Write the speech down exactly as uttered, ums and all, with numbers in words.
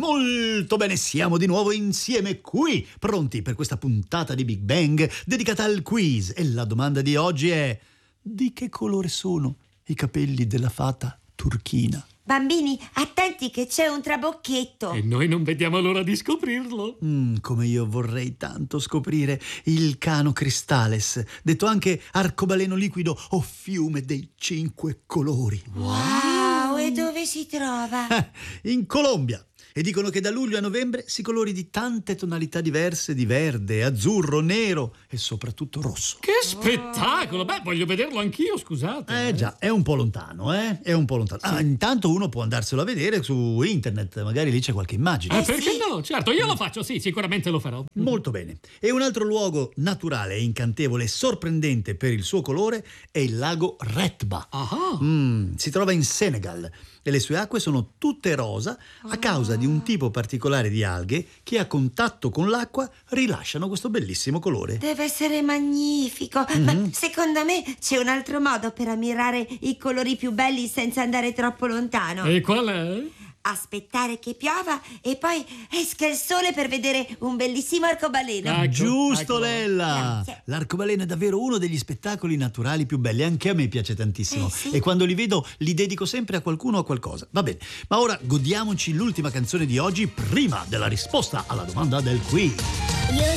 Molto bene, siamo di nuovo insieme qui, pronti per questa puntata di Big Bang dedicata al quiz. E la domanda di oggi è: di che colore sono i capelli della fata turchina? Bambini, attenti che c'è un trabocchetto. E noi non vediamo l'ora di scoprirlo. Mm, come io vorrei tanto scoprire il Cano Cristales, detto anche arcobaleno liquido o fiume dei cinque colori. Wow, e dove si trova? Eh, in Colombia. E dicono che da luglio a novembre si colori di tante tonalità diverse di verde, azzurro, nero e soprattutto rosso. Che spettacolo! Beh, voglio vederlo anch'io, scusate. Eh già, è un po' lontano, eh? È un po' lontano. Ah, intanto uno può andarselo a vedere su internet, magari lì c'è qualche immagine. Eh, Eh, perché sì. no? Certo, io lo faccio, sì, sicuramente lo farò. Molto bene. E un altro luogo naturale, incantevole e sorprendente per il suo colore è il lago Retba. Ah. Mm, si trova in Senegal e le sue acque sono tutte rosa a causa di un tipo particolare di alghe che a contatto con l'acqua rilasciano questo bellissimo colore. Deve essere magnifico. Ma secondo me c'è un altro modo per ammirare i colori più belli senza andare troppo lontano. E qual è? Aspettare che piova e poi esca il sole per vedere un bellissimo arcobaleno. Ecco, Giusto, ecco. Lella! Grazie. L'arcobaleno è davvero uno degli spettacoli naturali più belli. Anche a me piace tantissimo. Eh, sì. E quando li vedo li dedico sempre a qualcuno o a qualcosa. Va bene, ma ora godiamoci l'ultima canzone di oggi prima della risposta alla domanda del quiz.